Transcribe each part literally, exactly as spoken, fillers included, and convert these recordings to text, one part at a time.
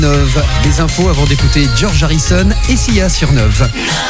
Nove, des infos avant d'écouter George Harrison et Sia sur Nove.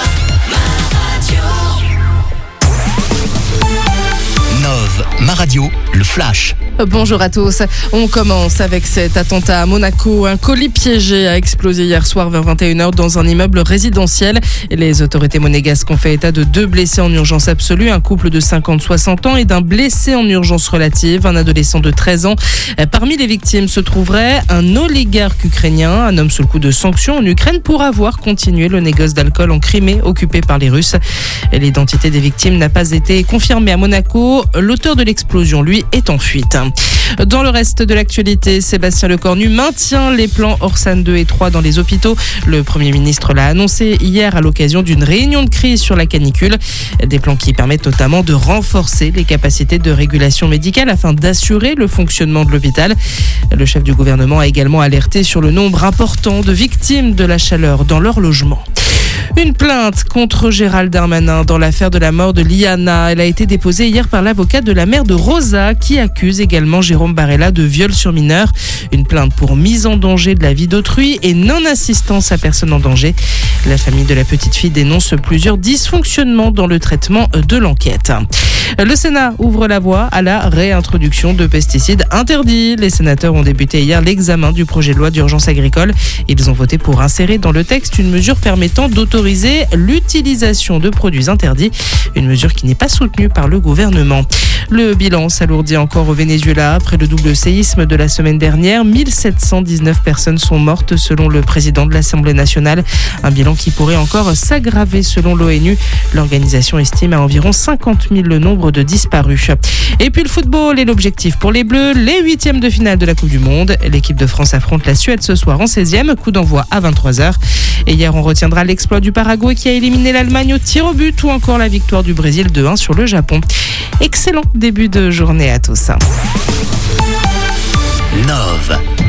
Nove, ma radio, le flash. Bonjour à tous. On commence avec cet attentat à Monaco. Un colis piégé a explosé hier soir vers vingt et une heures dans un immeuble résidentiel. Les autorités monégasques ont fait état de deux blessés en urgence absolue, un couple de cinquante à soixante ans et d'un blessé en urgence relative, un adolescent de treize ans. Parmi les victimes se trouverait un oligarque ukrainien, un homme sous le coup de sanctions en Ukraine pour avoir continué le négoce d'alcool en Crimée occupé par les Russes. L'identité des victimes n'a pas été confirmée à Monaco. L'auteur de l'explosion, lui, est en fuite. Dans le reste de l'actualité, Sébastien Lecornu maintient les plans Orsan deux et trois dans les hôpitaux. Le Premier ministre l'a annoncé hier à l'occasion d'une réunion de crise sur la canicule. Des plans qui permettent notamment de renforcer les capacités de régulation médicale afin d'assurer le fonctionnement de l'hôpital. Le chef du gouvernement a également alerté sur le nombre important de victimes de la chaleur dans leur logement. Une plainte contre Gérald Darmanin dans l'affaire de la mort de Liana. Elle a été déposée hier par l'avocat de la mère de Rosa qui accuse également Jérôme Barella de viol sur mineur. Une plainte pour mise en danger de la vie d'autrui et non-assistance à personne en danger. La famille de la petite fille dénonce plusieurs dysfonctionnements dans le traitement de l'enquête. Le Sénat ouvre la voie à la réintroduction de pesticides interdits. Les sénateurs ont débuté hier l'examen du projet de loi d'urgence agricole. Ils ont voté pour insérer dans le texte une mesure permettant d'autoriser l'utilisation de produits interdits. Une mesure qui n'est pas soutenue par le gouvernement. Le bilan s'alourdit encore au Venezuela. Après le double séisme de la semaine dernière, mille sept cent dix-neuf personnes sont mortes selon le président de l'Assemblée nationale. Un bilan qui pourrait encore s'aggraver selon l'ONU. L'organisation estime à environ cinquante mille le nombre de disparus. Et puis le football est l'objectif pour les Bleus. Les huitièmes de finale de la Coupe du Monde. L'équipe de France affronte la Suède ce soir en seizième. Coup d'envoi à vingt-trois heures. Et hier, on retiendra l'exploit du Paraguay qui a éliminé l'Allemagne au tir au but ou encore la victoire du Brésil deux un sur le Japon. Excellent début de journée à tous. Nove.